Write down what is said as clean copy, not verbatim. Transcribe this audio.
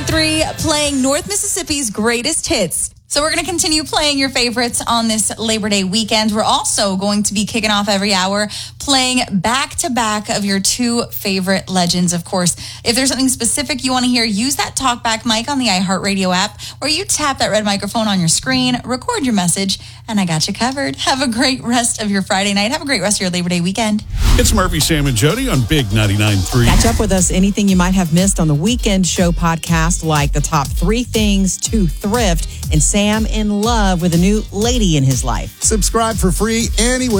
99.3, playing North Mississippi's greatest hits. So we're going to continue playing your favorites on this Labor Day weekend. We're also going to be kicking off every hour playing back-to-back of your two favorite legends, of course. If there's something specific you want to hear, use that TalkBack mic on the iHeartRadio app, where you tap that red microphone on your screen, record your message, and I got you covered. Have a great rest of your Friday night. Have a great rest of your Labor Day weekend. It's Murphy, Sam, and Jody on Big 99.3. Catch up with us, anything you might have missed on the Weekend Show podcast, like the top 3 things to thrift, and Sam in love with a new lady in his life. Subscribe for free anywhere